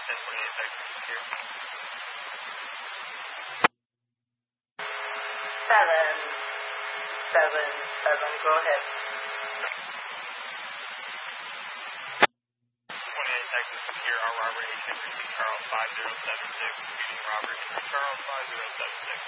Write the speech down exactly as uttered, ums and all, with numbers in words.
ten twenty-eight Texas here. Seven, seven, seven, go ahead. twenty-eight Texas here, our Robert H. Henry Charles five zero seven six, speeding Robert Henry Charles five zero seven six.